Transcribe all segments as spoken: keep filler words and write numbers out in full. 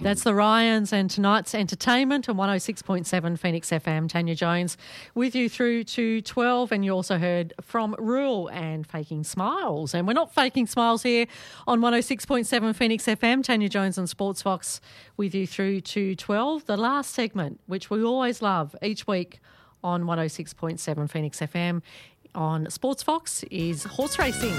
That's the Ryans and tonight's entertainment on one oh six point seven Phoenix F M. Tanya Jones with you through to twelve, and you also heard from Rule and Faking Smiles. And we're not faking smiles here on one oh six point seven Phoenix F M. Tanya Jones on Sports Fox with you through to twelve. The last segment, which we always love each week on one oh six point seven Phoenix F M on Sports Fox, is horse racing.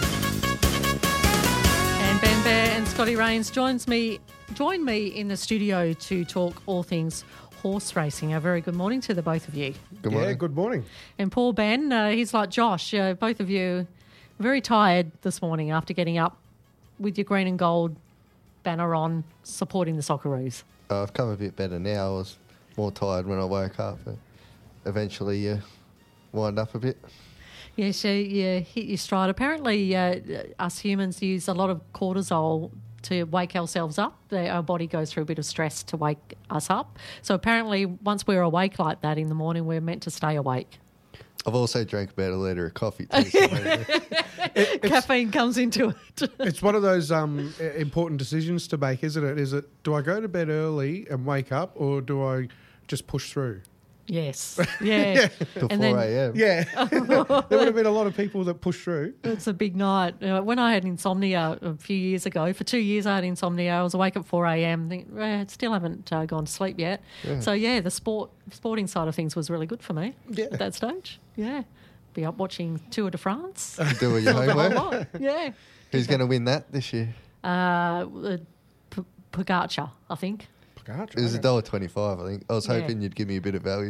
And Ben Bear and Scotty Rains joins me, join me in the studio to talk all things horse racing. A very good morning to the both of you. Good morning. Yeah, good morning. And poor Ben, uh, he's like Josh. Uh, both of you very tired this morning after getting up with your green and gold banner on, supporting the Socceroos. Uh, I've come a bit better now. I was more tired when I woke up, but eventually you wind up a bit. Yeah, so you hit your stride. Apparently, uh, us humans use a lot of cortisol to wake ourselves up. The, our body goes through a bit of stress to wake us up. So apparently, once we're awake like that in the morning, we're meant to stay awake. I've also drank about a litre of coffee too. So It, it's, Caffeine comes into it. it's one of those um, important decisions to make, isn't it? Is it, do I go to bed early and wake up, or do I just push through? Yes, yeah. till And four then- a.m. Yeah. There would have been a lot of people that push through. It's a big night. Uh, when I had insomnia a few years ago, for two years I had insomnia. I was awake at four a.m. Think, eh, still haven't uh, gone to sleep yet. Yeah. So, yeah, the sport sporting side of things was really good for me Yeah. at that stage. Yeah. Be up watching Tour de France. Do your The whole homework. lot. Yeah. Who's going to win that this year? Uh, uh, P- Pogacar, I think. Pogacar, It was a okay. dollar twenty-five. I think. I was Yeah. hoping you'd give me a bit of value.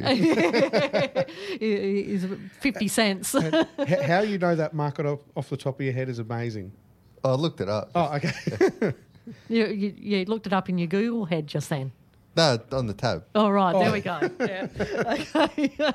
Is fifty cents. And h- how you know that market off, off the top of your head is amazing. Oh, I looked it up. Oh, okay. you, you, you looked it up in your Google head just then. No, on the tab. Oh, right. There Oh. we go. Yeah. Okay.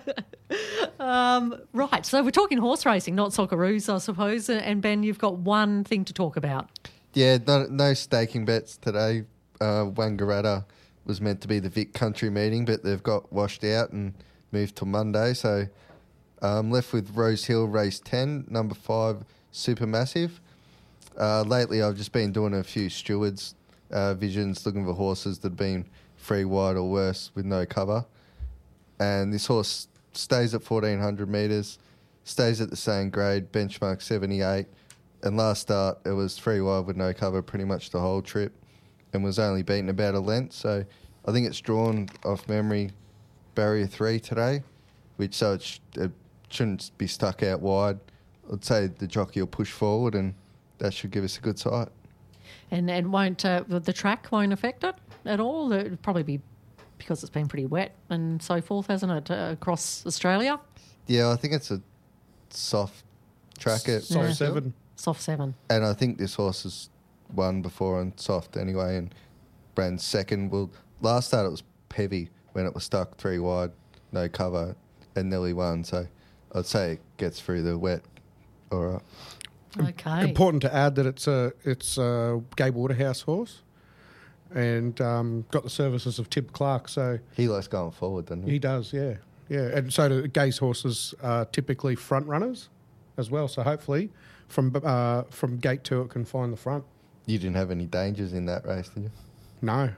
um, right. So we're talking horse racing, not Socceroos, I suppose. And, Ben, you've got one thing to talk about. Yeah, no, no staking bets today. Uh, Wangaratta was meant to be the Vic Country meeting, but they've got washed out and moved to Monday. So I'm left with Rose Hill race ten, number five, Supermassive. Uh, lately, I've just been doing a few stewards uh, visions, looking for horses that have been free, wide or worse with no cover. And this horse stays at fourteen hundred metres, stays at the same grade, benchmark seventy-eight. And last start, it was three wide with no cover pretty much the whole trip and was only beaten about a length. So I think it's drawn off memory barrier three today, which so it, sh- it shouldn't be stuck out wide. I'd say the jockey will push forward and that should give us a good sight. And and won't uh, the track won't affect it at all? It'll probably be because it's been pretty wet and so forth, hasn't it, uh, across Australia? Yeah, I think it's a soft track. At Soft Yeah. seven. Soft seven. And I think this horse has won before on soft anyway and ran second. Well, last start it was heavy when it was stuck three wide, no cover, and nearly won. So I'd say it gets through the wet. All right. Okay. Important to add that it's a it's a Gabe Waterhouse horse, and um, got the services of Tib Clark. So He likes going forward, doesn't he? he does, yeah, yeah. And so the Gay's horses are typically front runners as well. So hopefully, from uh, from gate two, it can find the front. You didn't have any dangers in that race, did you? No,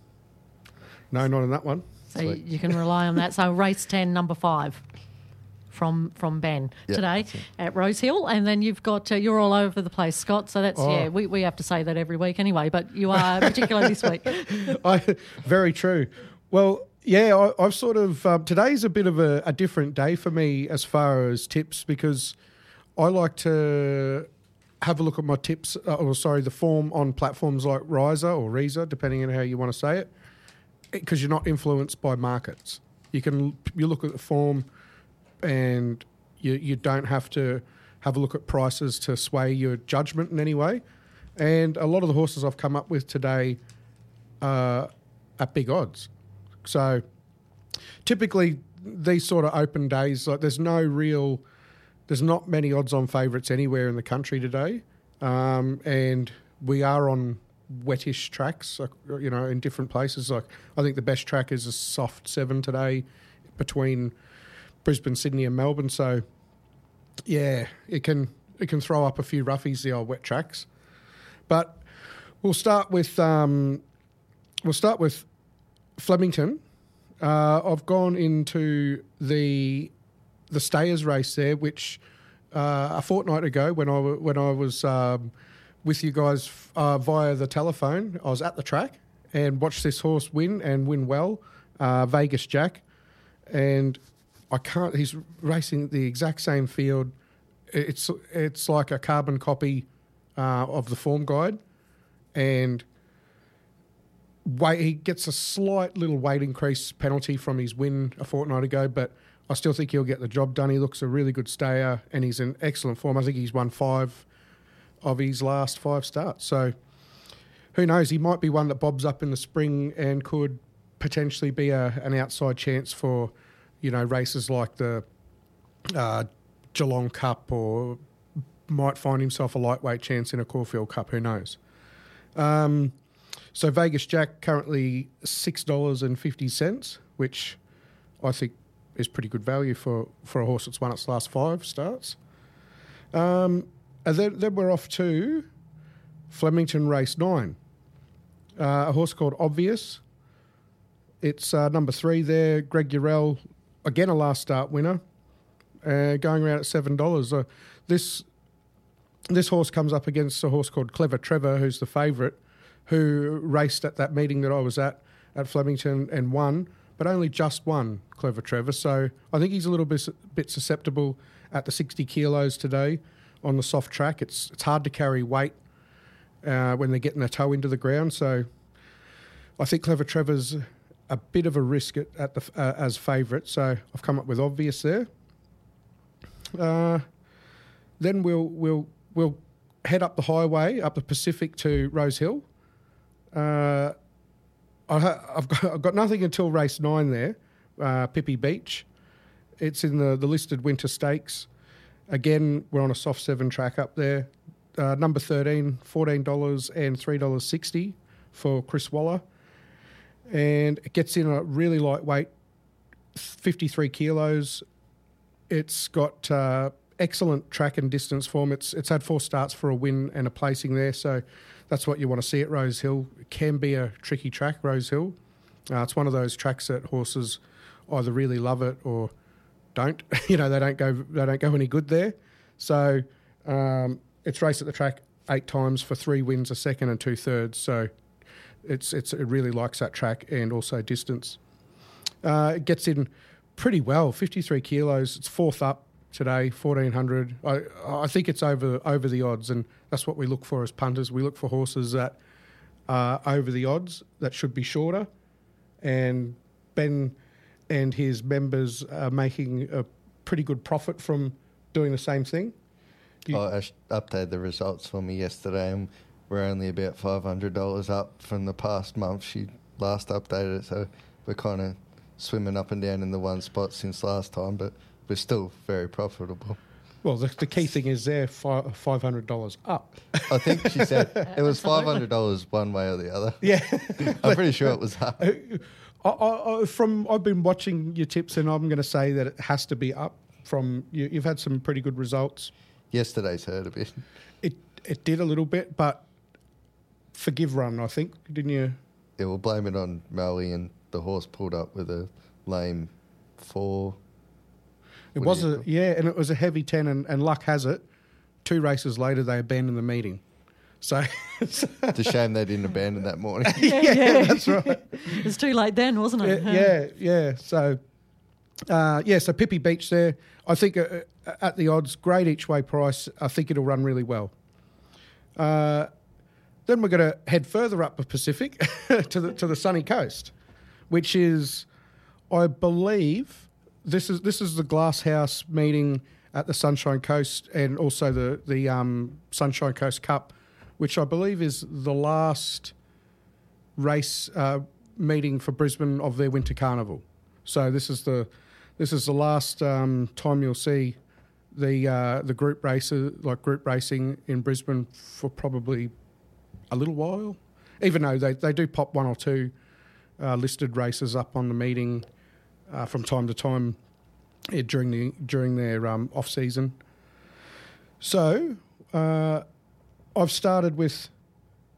no, not in that one. So you, Sweet. you can rely on that. So race ten, number five, from from Ben Yeah, today that's it. at Rose Hill, and then you've got uh, you're all over the place, Scott. So that's Oh. yeah, we, we have to say that every week anyway, but you are particularly this week. I, very true. Well, yeah, I, I've sort of um, today's a bit of a, a different day for me as far as tips because I like to have a look at my tips, uh, or sorry, the form on platforms like Riser or Reza, depending on how you want to say it, because you're not influenced by markets. You can you look at the form, and you you don't have to have a look at prices to sway your judgment in any way. And a lot of the horses I've come up with today are at big odds. So typically these sort of open days, like there's no real, there's not many odds-on favourites anywhere in the country today, um, and we are on wettish tracks, like, you know, in different places. Like I think the best track is a soft seven today between Brisbane, Sydney, and Melbourne. So yeah, it can it can throw up a few roughies, the old wet tracks. But we'll start with um, we'll start with Flemington. Uh, I've gone into the the Stayers race there, which uh, a fortnight ago when I w- when I was um, with you guys uh, via the telephone, I was at the track and watched this horse win and win well, uh, Vegas Jack, and I can't. He's racing the exact same field. It's it's like a carbon copy uh, of the form guide, and weight, he gets a slight little weight increase penalty from his win a fortnight ago, but I still think he'll get the job done. He looks a really good stayer, and he's in excellent form. I think he's won five of his last five starts. So who knows? He might be one that bobs up in the spring and could potentially be a, an outside chance for, you know, races like the uh, Geelong Cup, or might find himself a lightweight chance in a Caulfield Cup. Who knows? Um, so Vegas Jack currently six dollars and fifty cents, which I think is pretty good value for, for a horse that's won its last five starts. Um, and then, then we're off to Flemington Race nine. Uh, a horse called Obvious. It's uh, number three there, Greg Urell, again a last start winner, uh, going around at seven dollars. Uh, this this horse comes up against a horse called Clever Trevor, who's the favourite, who raced at that meeting that I was at at Flemington and won, but only just won, Clever Trevor. So I think he's a little bit, bit susceptible at the sixty kilos today on the soft track. It's it's hard to carry weight uh, when they're getting their toe into the ground. So I think Clever Trevor's a bit of a risk at, at the uh, as favourite. So I've come up with Obvious there. Uh, then we'll we'll we'll head up the highway, up the Pacific to Rose Hill. Uh, I ha- I've got I've got nothing until race nine there, uh, Pippi Beach. It's in the, the listed Winter Stakes. Again, we're on a soft seven track up there. Uh, number thirteen, fourteen dollars and three dollars sixty for Chris Waller. And it gets in a really lightweight, fifty-three kilos. It's got uh, excellent track and distance form. It's it's had four starts for a win and a placing there, so that's what you want to see at Rose Hill. It can be a tricky track, Rose Hill. Uh, it's one of those tracks that horses either really love it or don't. you know, they don't go they don't go any good there. So um, it's raced at the track eight times for three wins, a second and two thirds. So it's it's it really likes that track and also distance. Uh, it gets in pretty well, fifty-three kilos. It's fourth up today, fourteen hundred. I I think it's over over the odds, and that's what we look for as punters. We look for horses that are over the odds, that should be shorter, and Ben and his members are making a pretty good profit from doing the same thing. You, oh, Ash updated the results for me yesterday, and we're only about five hundred dollars up from the past month she last updated it, so we're kind of swimming up and down in the one spot since last time, but we're still very profitable. Well, the, the key thing is they're five hundred dollars up. I think she said it was five hundred dollars one way or the other. Yeah. I'm pretty sure it was up. I, I, I, from I've been watching your tips, and I'm going to say that it has to be up. From you, you've had some pretty good results. Yesterday's hurt a bit. It it did a little bit, but forgive run, I think, didn't you? Yeah, we'll blame it on Melly, and the horse pulled up with a lame four. It What was do you a call- yeah, and it was a heavy ten, and, and luck has it, two races later they abandoned the meeting. So It's a shame they didn't abandon that morning. Yeah, yeah, yeah. that's right. It's too late then, wasn't it? Yeah, yeah, yeah. So, uh, yeah, so Pippi Beach there. I think uh, at the odds, great each way price. I think it'll run really well. Uh, then we're going to head further up the Pacific to the to the sunny coast, which is, I believe, this is this is the Glass House meeting at the Sunshine Coast, and also the the um, Sunshine Coast Cup, which I believe is the last race uh, meeting for Brisbane of their winter carnival. So this is the this is the last um, time you'll see the uh, the group races, like group racing in Brisbane, for probably a little while. Even though they, they do pop one or two uh, listed races up on the meeting uh, from time to time yeah, during the during their um, off season. So uh, I've started with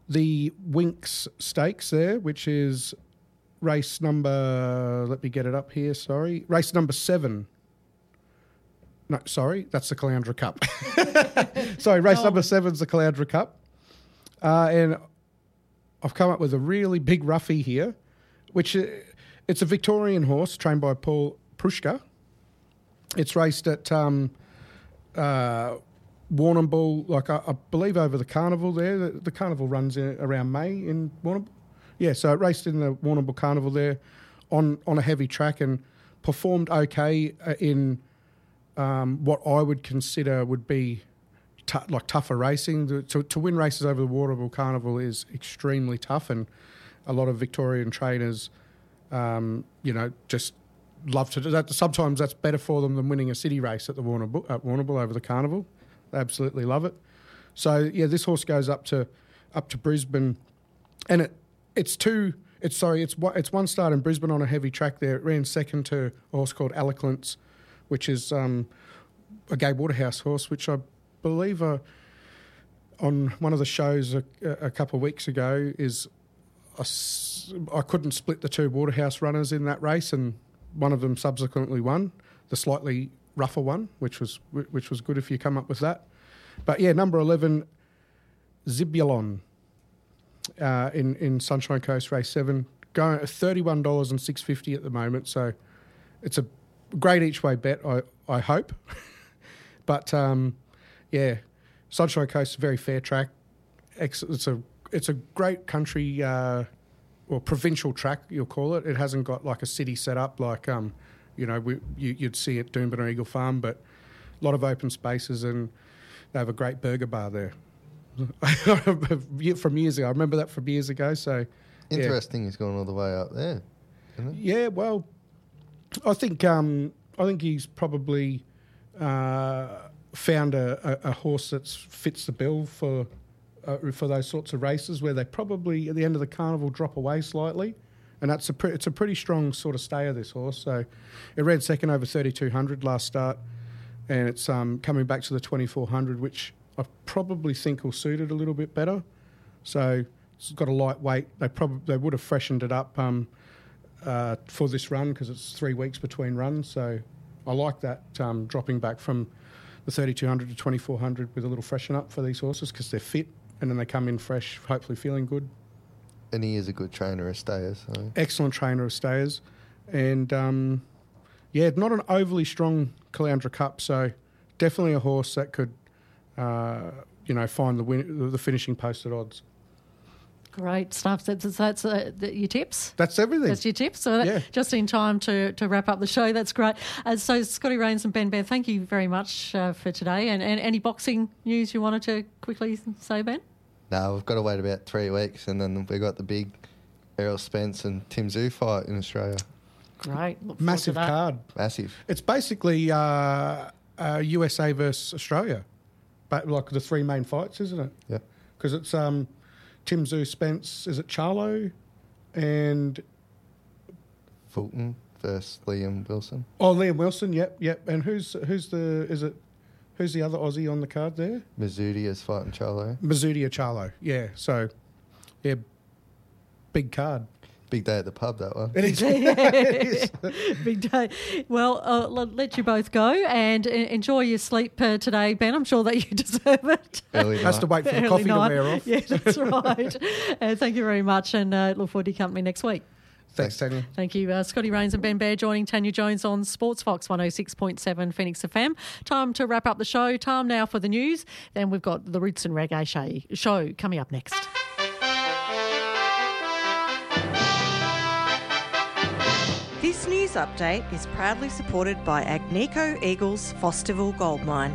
the Winx Stakes there, which is race number, let me get it up here, sorry, race number seven. No, sorry, that's the Caloundra Cup. sorry, race oh. number seven's the Caloundra Cup. Uh, and I've come up with a really big roughie here, which uh, it's a Victorian horse trained by Paul Prushka. It's raced at um, uh, Warrnambool, like I, I believe over the carnival there. The, the carnival runs in, around May in Warrnambool. Yeah, so it raced in the Warrnambool Carnival there on, on a heavy track and performed okay uh, in um, what I would consider would be t- like tougher racing. The, to, to win races over the Warrnambool Carnival is extremely tough, and a lot of Victorian trainers, um, you know, just love to do that. Sometimes that's better for them than winning a city race at the Warrnambool, at Warrnambool over the Carnival. They absolutely love it. So yeah, this horse goes up to up to Brisbane, and it it's two. It's sorry, it's one, it's one start in Brisbane on a heavy track there. It ran second to a horse called Eloquence, which is um, a Gabe Waterhouse horse, which I believe uh, on one of the shows a, a couple of weeks ago is a, I couldn't split the two Waterhouse runners in that race, and one of them subsequently won, the slightly rougher one, which was which was good if you come up with that. But yeah, number eleven, Zibulon, uh, in in Sunshine Coast Race Seven, going at thirty-one dollars and six fifty at the moment. So it's a great each way bet, I I hope. But um, yeah, Sunshine Coast is a very fair track. It's a it's a great country. Uh, or provincial track, you'll call it. It hasn't got like a city set up like, um, you know, we, you, you'd see at Doomben or Eagle Farm, but a lot of open spaces, and they have a great burger bar there. From years ago. I remember that from years ago. So Interesting yeah. He's gone all the way up there, isn't it? Yeah, well, I think um, I think he's probably uh, found a, a, a horse that fits the bill for Uh, for those sorts of races where they probably at the end of the carnival drop away slightly, and that's a pre- it's a pretty strong sort of stayer, this horse. So it ran second over thirty-two hundred last start, and it's um, coming back to the twenty-four hundred, which I probably think will suit it a little bit better. So it's got a light weight. They probably they would have freshened it up um, uh, for this run because it's three weeks between runs. So I like that um, dropping back from the thirty-two hundred to twenty-four hundred with a little freshen up for these horses because they're fit. And then they come in fresh, hopefully feeling good. And he is a good trainer of stayers. So. Excellent trainer of stayers. And, um, yeah, not an overly strong Caloundra Cup, so definitely a horse that could, uh, you know, find the win- the finishing post at odds. Great stuff. That's, that's uh, your tips? That's everything. That's your tips. So that, yeah. just in time to, to wrap up the show. That's great. Uh, so Scotty Rains and Ben Bear, thank you very much uh, for today. And, and any boxing news you wanted to quickly say, Ben? No, we've got to wait about three weeks, and then we've got the big Errol Spence and Tim Zhu fight in Australia. Great. Look Massive to that. card. Massive. It's basically uh, uh, U S A versus Australia, but like the three main fights, isn't it? Yeah. Because it's um, Tim Zhu, Spence, is it Charlo, and Fulton versus Liam Wilson. Oh, Liam Wilson. Yep, yep. And who's who's the is it? Who's the other Aussie on the card there? Mazzuti is fighting Charlo. Mazzuti Charlo. Yeah. So, yeah, big card. Big day at the pub, that one. It is. It is. Big day. Well, uh, let, let you both go and uh, enjoy your sleep uh, today, Ben. I'm sure that you deserve it. Early Has night. to wait for the Early coffee night. to wear off. Yeah, that's right. uh, thank you very much, and uh, look forward to your company next week. Thanks, Tanya. Thank you. Uh, Scotty Rains and Ben Bear joining Tanya Jones on Sports Fox one oh six point seven Phoenix F M. Time to wrap up the show. Time now for the news. Then we've got the Roots and Reggae show, show coming up next. This news update is proudly supported by Agnico Eagles Fosterville Gold Mine.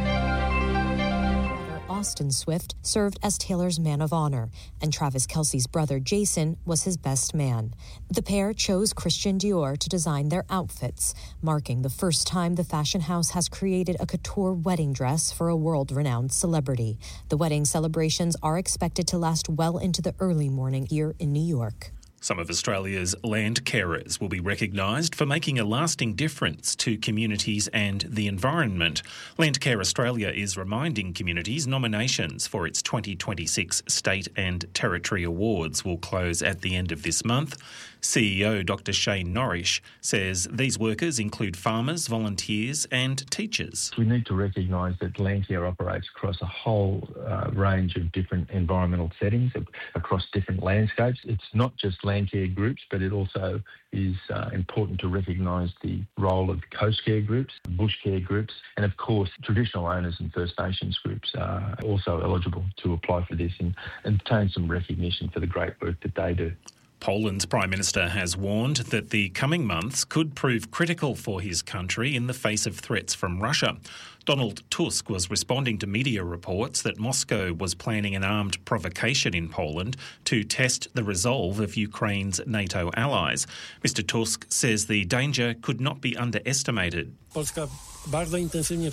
Austin Swift served as Taylor's man of honor, and Travis Kelce's brother Jason was his best man. The pair chose Christian Dior to design their outfits, marking the first time the fashion house has created a couture wedding dress for a world-renowned celebrity. The wedding celebrations are expected to last well into the early morning here in New York. Some of Australia's land carers will be recognised for making a lasting difference to communities and the environment. Landcare Australia is reminding communities nominations for its twenty twenty-six State and Territory Awards will close at the end of this month. C E O Doctor Shane Norrish says these workers include farmers, volunteers and teachers. We need to recognise that Landcare operates across a whole uh, range of different environmental settings, across different landscapes. It's not just Landcare groups, but it also is uh, important to recognise the role of coast care groups, bush care groups, and of course traditional owners and First Nations groups are also eligible to apply for this and, and obtain some recognition for the great work that they do. Poland's Prime Minister has warned that the coming months could prove critical for his country in the face of threats from Russia. Donald Tusk was responding to media reports that Moscow was planning an armed provocation in Poland to test the resolve of Ukraine's NATO allies. Mister Tusk says the danger could not be underestimated. Poland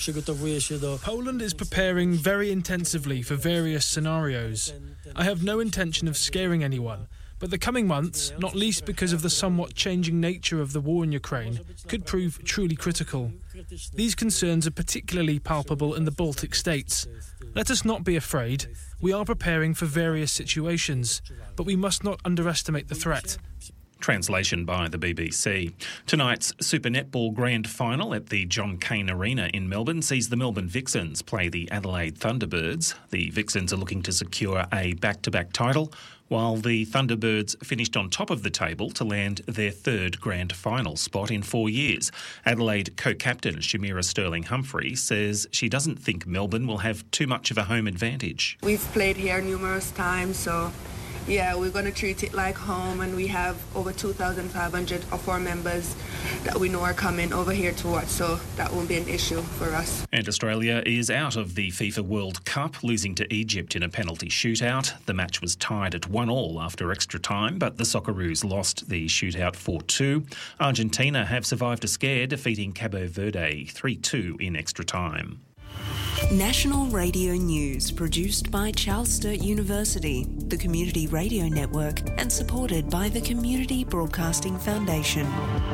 is preparing very intensively for various scenarios. I have no intention of scaring anyone. But the coming months, not least because of the somewhat changing nature of the war in Ukraine, could prove truly critical. These concerns are particularly palpable in the Baltic states. Let us not be afraid. We are preparing for various situations, but we must not underestimate the threat. Translation by the B B C. Tonight's Super Netball Grand Final at the John Cain Arena in Melbourne sees the Melbourne Vixens play the Adelaide Thunderbirds. The Vixens are looking to secure a back-to-back title, while the Thunderbirds finished on top of the table to land their third grand final spot in four years. Adelaide co-captain Shamira Sterling-Humphrey says she doesn't think Melbourne will have too much of a home advantage. We've played here numerous times, so yeah, we're going to treat it like home, and we have over two thousand five hundred of our members that we know are coming over here to watch, so that won't be an issue for us. And Australia is out of the FIFA World Cup, losing to Egypt in a penalty shootout. The match was tied at one all after extra time, but the Socceroos lost the shootout four two. Argentina have survived a scare, defeating Cabo Verde three two in extra time. National Radio News, produced by Charles Sturt University, the Community Radio Network, and supported by the Community Broadcasting Foundation.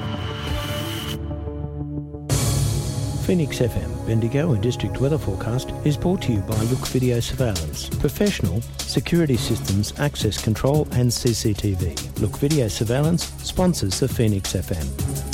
Phoenix F M, Bendigo and District Weather Forecast is brought to you by Look Video Surveillance. Professional security systems, access control and C C T V. Look Video Surveillance sponsors the Phoenix F M.